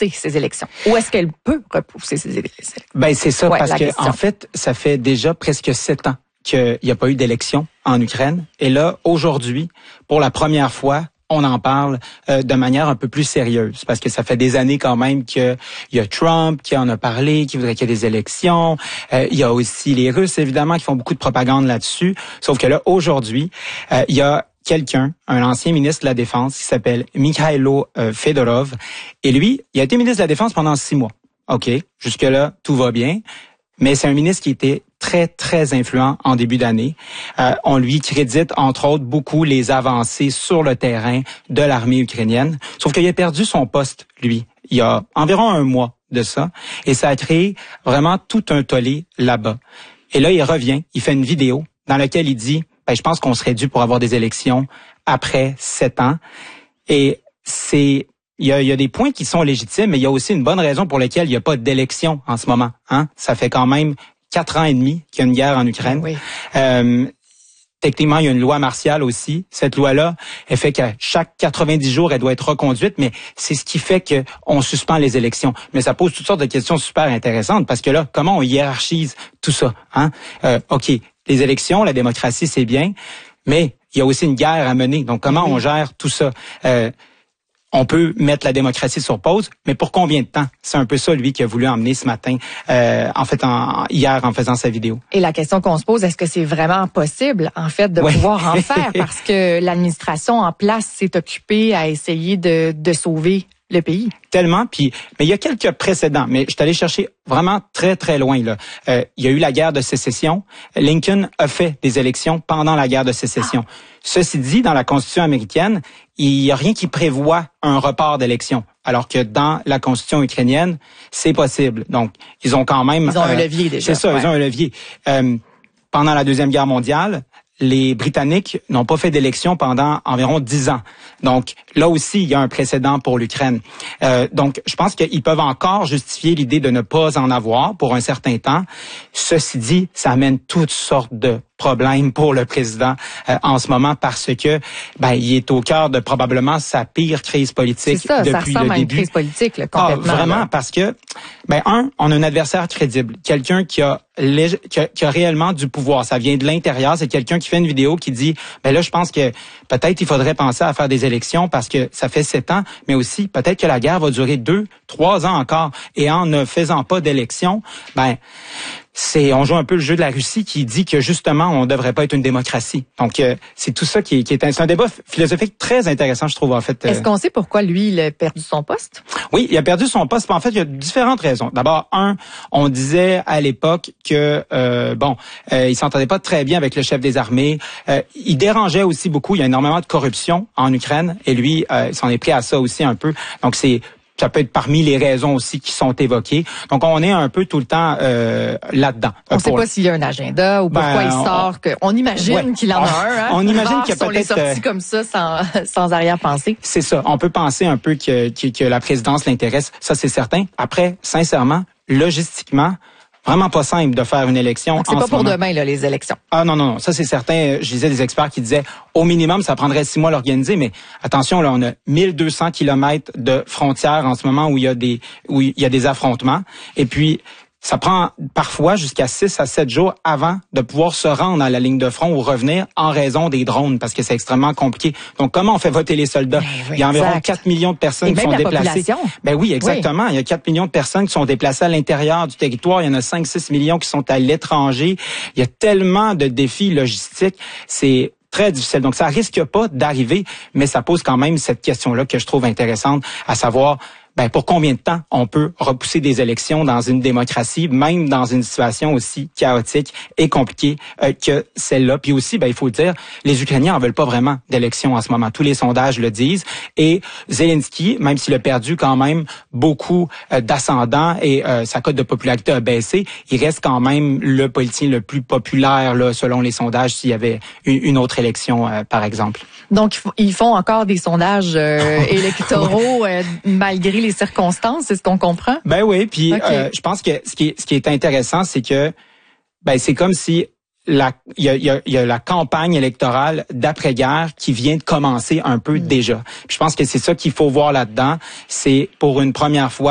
repousser ces élections? Ou est-ce qu'elle peut repousser ces élections? Ben c'est ça, parce que question. en fait, ça fait déjà presque 7 ans qu'il n'y a pas eu d'élection en Ukraine. Et là, aujourd'hui, pour la première fois, on en parle de manière un peu plus sérieuse, parce que ça fait des années quand même qu'il y a Trump qui en a parlé, qui voudrait qu'il y ait des élections. Il y a aussi les Russes, évidemment, qui font beaucoup de propagande là-dessus. Sauf que là, aujourd'hui, il y a quelqu'un, un ancien ministre de la Défense qui s'appelle Mikhailo Fedorov. Et lui, il a été ministre de la Défense pendant 6 mois. OK, jusque-là, tout va bien. Mais c'est un ministre qui était très, très influent en début d'année. On lui crédite, entre autres, beaucoup les avancées sur le terrain de l'armée ukrainienne. Sauf qu'il a perdu son poste, lui, il y a environ 1 mois de ça. Et ça a créé vraiment tout un tollé là-bas. Et là, il revient, il fait une vidéo dans laquelle il dit « Je pense qu'on serait dû pour avoir des élections après 7 ans. » Et il y a des points qui sont légitimes, mais il y a aussi une bonne raison pour laquelle il n'y a pas d'élection en ce moment. Hein? Ça fait quand même 4 ans et demi qu'il y a une guerre en Ukraine. Oui. Techniquement, il y a une loi martiale aussi. Cette loi-là, elle fait qu'à chaque 90 jours, elle doit être reconduite, mais c'est ce qui fait qu'on suspend les élections. Mais ça pose toutes sortes de questions super intéressantes, parce que là, comment on hiérarchise tout ça? Hein? OK, les élections, la démocratie, c'est bien, mais il y a aussi une guerre à mener. Donc, comment on gère tout ça? On peut mettre la démocratie sur pause, mais pour combien de temps? C'est un peu ça, lui, qui a voulu emmener ce matin, hier, en faisant sa vidéo. Et la question qu'on se pose, est-ce que c'est vraiment possible, en fait, de pouvoir en faire? Parce que l'administration en place s'est occupée à essayer de sauver le pays. Tellement, mais il y a quelques précédents, mais je suis allé chercher vraiment très, très loin, là. Il y a eu la guerre de sécession. Lincoln a fait des élections pendant la guerre de sécession. Ceci dit, dans la Constitution américaine, il n'y a rien qui prévoit un report d'élection, alors que dans la Constitution ukrainienne, c'est possible. Donc, ils ont quand même... Ils ont un levier déjà. C'est ça, ils ont un levier. Pendant la Deuxième Guerre mondiale, les Britanniques n'ont pas fait d'élection pendant environ 10 ans. Donc, là aussi, il y a un précédent pour l'Ukraine. Donc, je pense qu'ils peuvent encore justifier l'idée de ne pas en avoir pour un certain temps. Ceci dit, ça amène toutes sortes de problème pour le président en ce moment, parce que il est au cœur de probablement sa pire crise politique depuis le début. Ça ressemble à une crise politique, là, complètement. Vraiment, là. parce que, on a un adversaire crédible, quelqu'un qui a réellement du pouvoir. Ça vient de l'intérieur. C'est quelqu'un qui fait une vidéo qui dit, là, je pense que peut-être il faudrait penser à faire des élections parce que ça fait 7 ans, mais aussi peut-être que la guerre va durer 2, 3 ans encore. Et en ne faisant pas d'élections, on joue un peu le jeu de la Russie qui dit que justement on ne devrait pas être une démocratie. Donc c'est tout ça qui est un débat philosophique très intéressant, je trouve, en fait. Est-ce qu'on sait pourquoi lui il a perdu son poste? Oui, il a perdu son poste. En fait, il y a différentes raisons. D'abord, on disait à l'époque que il s'entendait pas très bien avec le chef des armées. Il dérangeait aussi beaucoup. Il y a énormément de corruption en Ukraine et lui, il s'en est pris à ça aussi un peu. Donc ça peut être parmi les raisons aussi qui sont évoquées. Donc, on est un peu tout le temps là-dedans. On ne sait pas s'il y a un agenda ou pourquoi il sort. On imagine qu'il en a un. Hein? On imagine qu'il y a peut-être... sont les sorties comme ça sans arrière-pensée. C'est ça. On peut penser un peu que la présidence l'intéresse. Ça, c'est certain. Après, sincèrement, logistiquement, vraiment pas simple de faire une élection. Donc, c'est pas pour demain, là, les élections. Ah non, ça c'est certain. Je lisais des experts qui disaient au minimum ça prendrait 6 mois à l'organiser, mais attention, là on a 1200 kilomètres de frontières en ce moment où il y a des affrontements, et puis ça prend parfois jusqu'à 6 à 7 jours avant de pouvoir se rendre à la ligne de front ou revenir en raison des drones, parce que c'est extrêmement compliqué. Donc, comment on fait voter les soldats? Il y a environ 4 millions de personnes qui sont déplacées. Oui, exactement. Il y a 4 millions de personnes qui sont déplacées à l'intérieur du territoire. Il y en a 5-6 millions qui sont à l'étranger. Il y a tellement de défis logistiques. C'est très difficile. Donc, ça risque pas d'arriver, mais ça pose quand même cette question-là que je trouve intéressante, à savoir... pour combien de temps on peut repousser des élections dans une démocratie, même dans une situation aussi chaotique et compliquée que celle-là. Puis aussi, il faut le dire, les Ukrainiens en veulent pas vraiment d'élections en ce moment. Tous les sondages le disent. Et Zelensky, même s'il a perdu quand même beaucoup d'ascendants et sa cote de popularité a baissé, il reste quand même le politicien le plus populaire là, selon les sondages, s'il y avait une autre élection, par exemple. Donc, ils font encore des sondages électoraux malgré les circonstances, c'est ce qu'on comprend? Oui, puis je pense que ce qui est intéressant, c'est que c'est comme si il y a la campagne électorale d'après-guerre qui vient de commencer un peu déjà. Puis je pense que c'est ça qu'il faut voir là-dedans. C'est pour une première fois